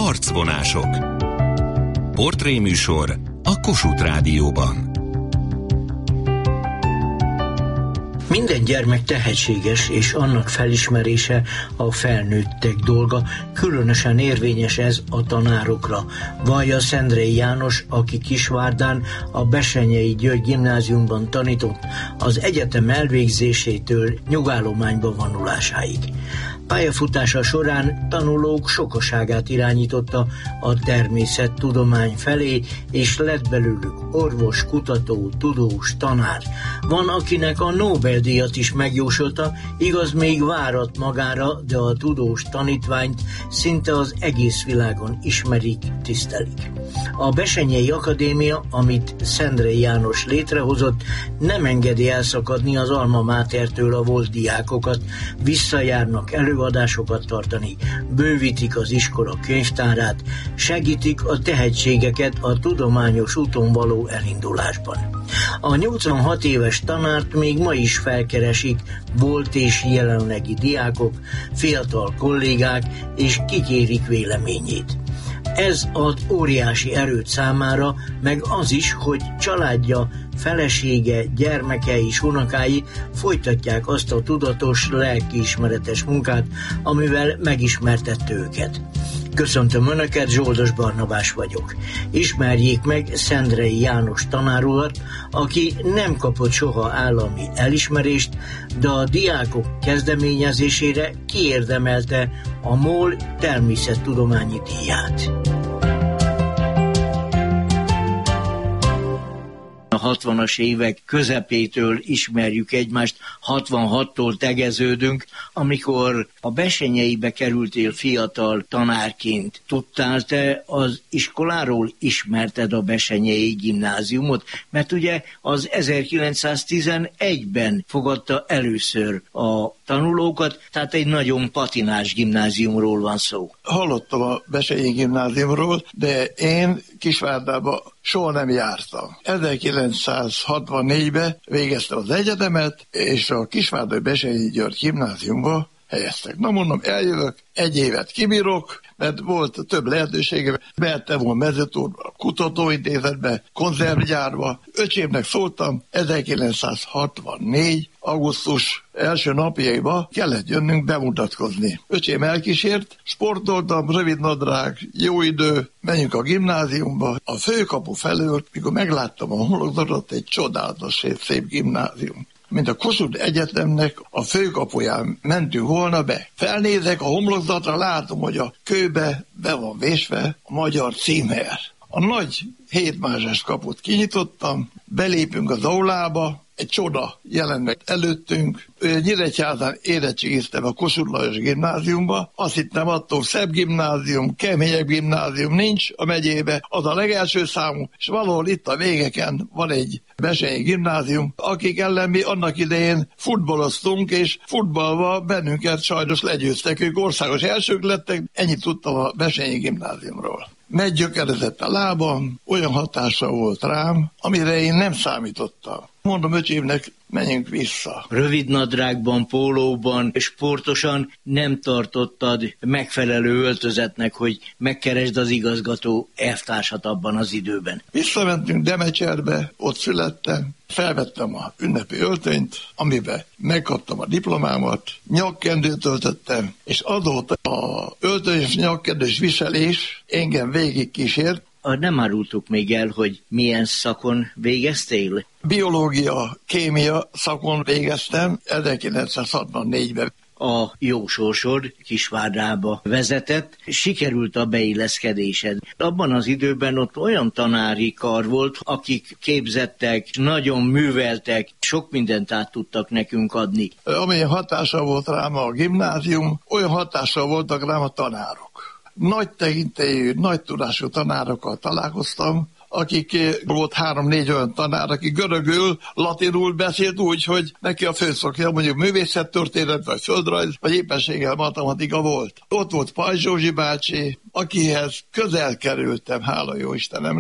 Arcvonások. Portréműsor a Kossuth Rádióban. Minden gyermek tehetséges, és annak felismerése a felnőttek dolga, különösen érvényes ez a tanárokra. Vallja Szendrei János, aki Kisvárdán a Bessenyei György gimnáziumban tanított, az egyetem elvégzésétől nyugállományba vonulásáig. Pályafutása során tanulók sokaságát irányította a természettudomány felé, és lett belőlük orvos, kutató, tudós, tanár. Van, akinek a Nobel-díjat is megjósolta, igaz, még várat magára, de a tudós tanítványt szinte az egész világon ismerik, tisztelik. A Bessenyei Akadémia, amit Szendrei János létrehozott, nem engedi elszakadni az alma mátertől a volt diákokat, visszajárnak előadásokat tartani, bővítik az iskola könyvtárát, segítik a tehetségeket a tudományos úton való elindulásban. A 86 éves tanárt még ma is felkeresik volt és jelenlegi diákok, fiatal kollégák, és kikérik véleményét. Ez ad óriási erőt számára, meg az is, hogy családja, felesége, gyermekei és unokái folytatják azt a tudatos, lelkiismeretes munkát, amivel megismertette őket. Köszöntöm Önöket, Zsoldos Barnabás vagyok. Ismerjék meg Szendrei János tanár urat, aki nem kapott soha állami elismerést, de a diákok kezdeményezésére kiérdemelte a MOL természettudományi díját. A 60-as évek közepétől ismerjük egymást, 66-tól tegeződünk, amikor a Bessenyeibe kerültél fiatal tanárként. Tudtál te az iskoláról, ismerted a Bessenyei gimnáziumot? Mert ugye az 1911-ben fogadta először a tanulókat, tehát egy nagyon patinás gimnáziumról van szó. Hallottam a Bessenyei gimnáziumról, de én Kisvárdába soha nem jártam. 1964-ben végeztem az egyetemet, és a Kisvárdai Bessenyei György gimnáziumba helyeztek. Na mondom, eljövök, egy évet kibírok, mert volt több lehetőségem. Mehettem volna Mezőtúrba, kutatóintézetbe, konzervgyárba. Öcsémnek szóltam, 1964. augusztus első napjaiba kellett jönnünk bemutatkozni. Öcsém elkísért, sportoltam, rövid nadrág, jó idő, menjünk a gimnáziumba. A főkapu felől, mikor megláttam a homlokzatot, egy csodálatos szép gimnázium. Mint a Kossuth Egyetemnek a főkapuján mentünk volna be. Felnézek a homlokzatra, látom, hogy a kőbe be van vésve a magyar címer. A nagy 7 mázsás kaput kinyitottam, belépünk az aulába, egy csoda jelent meg előttünk. Nyíregyházán érettségiztem a Kossuth Lajos gimnáziumba. Azt hittem, attól szebb gimnázium, keményebb gimnázium nincs a megyébe. Az a legelső számú, és valahol itt a végeken van egy Bessenyei gimnázium, akik ellen mi annak idején futballoztunk, és futballva bennünket sajnos legyőztek. Ők országos elsők lettek, ennyit tudtam a Bessenyei gimnáziumról. Meggyökerezett a lábam, olyan hatása volt rám, amire én nem számítottam. Mondom öcsémnek, menjünk vissza. Rövid nadrágban, pólóban, sportosan nem tartottad megfelelő öltözetnek, hogy megkeresd az igazgató elvtársat abban az időben. Visszamentünk Demecserbe, ott születtem, felvettem a ünnepi öltönyt, amiben megkaptam a diplomámat, nyakkendőt töltöttem, és azóta a öltöny és nyakkendős viselés engem végig kísért. Nem árultuk még el, hogy milyen szakon végeztél? Biológia, kémia szakon végeztem 1964-ben. A jó sorsod Kisvárdába vezetett, sikerült a beilleszkedésed. Abban az időben ott olyan tanári kar volt, akik képzettek, nagyon műveltek, sok mindent át tudtak nekünk adni. Amilyen hatása volt rám a gimnázium, olyan hatással voltak rám a tanárok. Nagy tekintélyű, nagy tudású tanárokkal találkoztam, akik volt 3-4 olyan tanár, aki görögül, latinul beszélt úgy, hogy neki a főszakja mondjuk művészettörténet, vagy földrajz, vagy éppenséggel matematika volt. Ott volt Pajzs Zsózsi bácsi, akihez közel kerültem, hála jó Istenemnek,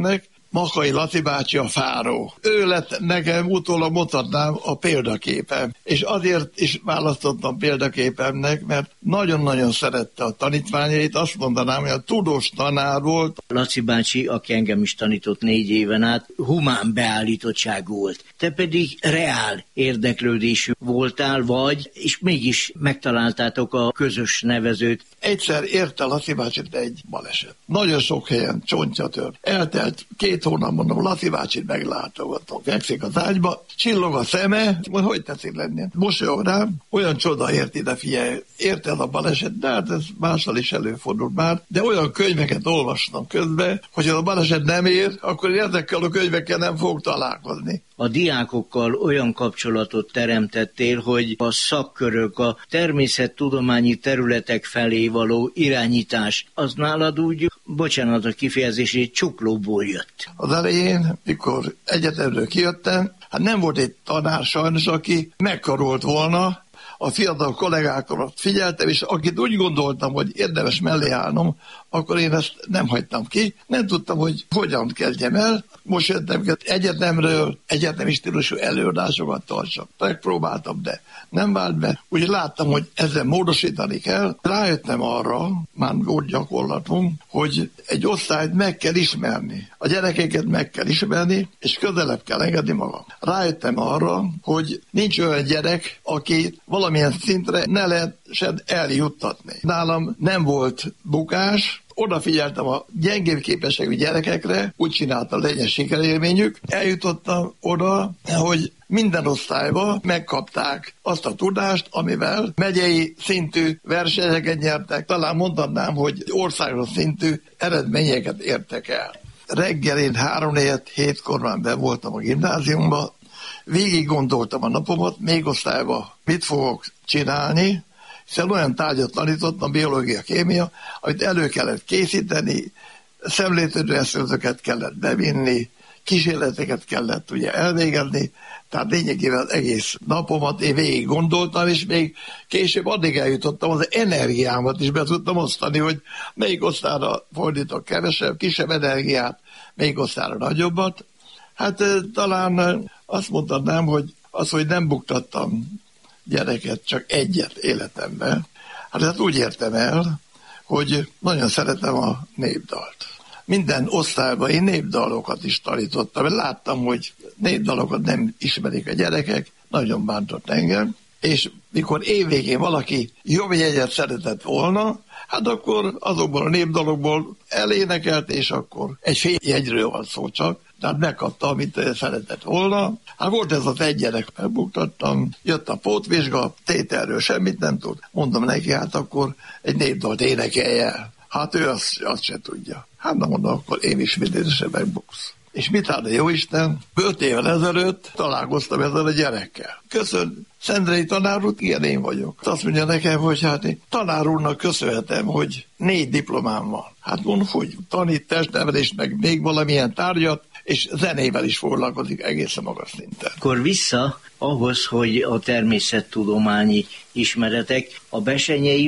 Makai Laci bácsi a fáró. Ő lett nekem utólag mondhatnám a példaképem. És azért is választottam példaképemnek, mert nagyon-nagyon szerette a tanítványait. Azt mondanám, hogy a tudós tanár volt. Laci bácsi, aki engem is tanított 4 éven át, humán beállítottságú volt. Te pedig reál érdeklődésű voltál, vagy, és mégis megtaláltátok a közös nevezőt. Egyszer érte Laci bácsit egy baleset. Nagyon sok helyen csontja tört. Eltelt 2 hónap, mondom, Laci bácsit meglátogatom. Fekszik az ágyba, csillog a szeme, mondom, hogy tetszik lenni? Mosolyog rám, olyan csoda ért ide, figyelj, érted a baleset, de hát ez mással is előfordul már, de olyan könyveket olvastam közben, hogy a baleset nem ér, akkor ezekkel a könyvekkel nem fog találkozni. A diákokkal olyan kapcsolatot teremtettél, hogy a szakkörök, a természettudományi területek felé való irányítás, az nálad úgy, bocsánat a kifejezését, csuklóból jött. Az elején, mikor egyetemről kijöttem, hát nem volt egy tanár sajnos, aki megkarolt volna, a fiatal kollégákra figyeltem, és akit úgy gondoltam, hogy érdemes mellé állnom, akkor én ezt nem hagytam ki. Nem tudtam, hogy hogyan kezdjem el. Most jöttem egyetemről, egyetemi stílusú előadásokat tartsak. Megpróbáltam, de nem vált be. Úgyhogy láttam, hogy ezzel módosítani kell. Rájöttem arra, már volt gyakorlatunk, hogy egy osztályt meg kell ismerni. A gyerekeket meg kell ismerni, és közelebb kell engedni magam. Rájöttem arra, hogy nincs olyan gyerek, aki valamilyen szintre ne lehessen eljuttatni. Nálam nem volt bukás, odafigyeltem a gyengébb képességű gyerekekre, úgy csináltam, legyen sikerélményük. Eljutottam oda, hogy minden osztályban megkapták azt a tudást, amivel megyei szintű versenyeket nyertek. Talán mondhatnám, hogy országos szintű eredményeket értek el. Reggel én 3-4-7-kor már be voltam a gimnáziumban, végig gondoltam a napomat, még osztályban mit fogok csinálni, hiszen olyan tárgyat tanítottam, biológia, kémia, amit elő kellett készíteni, szemléltető eszközöket kellett bevinni, kísérleteket kellett ugye elvégezni, tehát lényegében az egész napomat én végig gondoltam, és még később addig eljutottam, az energiámat is be tudtam osztani, hogy melyik osztályra fordítok kevesebb, kisebb energiát, melyik osztályra nagyobbat. Hát talán azt mondhatnám, hogy az, hogy nem buktattam gyereket, csak egyet életemben. Hát úgy értem el, hogy nagyon szeretem a népdalt. Minden osztályban én népdalokat is tanítottam, mert láttam, hogy népdalokat nem ismerik a gyerekek, nagyon bántott engem, és mikor évvégén valaki jobb jegyet szeretett volna, hát akkor azokból a népdalokból elénekelt, és akkor egy fél jegyről van szó csak, tehát megkapta, amit szeretett volna. Hát volt ez az egy gyerek, megbuktattam, jött a pótvizsga, tételről semmit nem tud. Mondom neki, hát akkor egy népdalt énekelj el. Hát ő azt se tudja. Hát na mondom, akkor én is mindegyesen megbuksz. És mit áll a jóisten? 5 évvel ezelőtt találkoztam ezzel a gyerekkel. Köszön, Szendrei tanár úr, ilyen én vagyok. Azt mondja nekem, hogy hát én tanár úrnak köszönhetem, hogy 4 diplomám van. Hát mondom, hogy tanít testnevelést, meg még valamilyen tárgyat, és zenével is foglalkozik egészen magas szinten. Akkor vissza ahhoz, hogy a természettudományi ismeretek, a Bessenyei